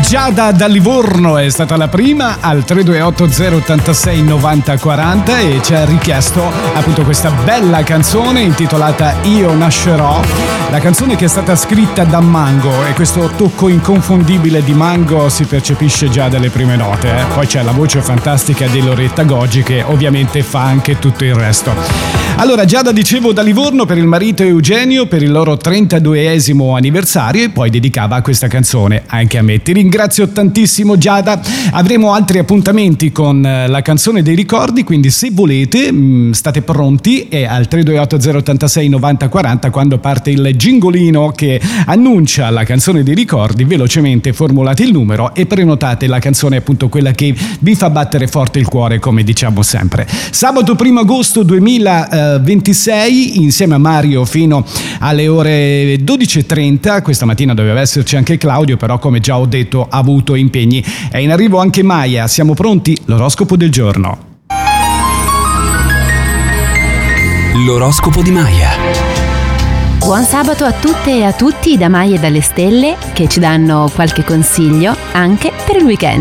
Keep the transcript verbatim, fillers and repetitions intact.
Giada da Livorno è stata la prima al tre due otto zero otto sei novanta quaranta e ci ha richiesto appunto questa bella canzone intitolata Io nascerò, la canzone che è stata scritta da Mango, e questo tocco inconfondibile di Mango si percepisce già dalle prime note, eh? Poi c'è la voce fantastica di Loretta Goggi che ovviamente fa anche tutto il resto. Allora, Giada, dicevo, da Livorno per il marito Eugenio per il loro trentaduesimo anniversario, e poi dedicava questa canzone anche a me. Ti ringrazio tantissimo, Giada. Avremo altri appuntamenti con la canzone dei ricordi, quindi se volete mh, state pronti, e al tre due otto zero otto sei novanta quaranta, quando parte il gingolino che annuncia la canzone dei ricordi, velocemente formulate il numero e prenotate la canzone, appunto quella che vi fa battere forte il cuore, come diciamo sempre. Sabato primo agosto duemilaventisei, insieme a Mario fino alle ore dodici e trenta. Questa mattina doveva esserci anche Claudio, però come già ho detto ha avuto impegni. È in arrivo anche Maya. Siamo pronti? L'oroscopo del giorno. L'oroscopo di Maya. Buon sabato a tutte e a tutti da Maya e dalle stelle, che ci danno qualche consiglio anche per il weekend.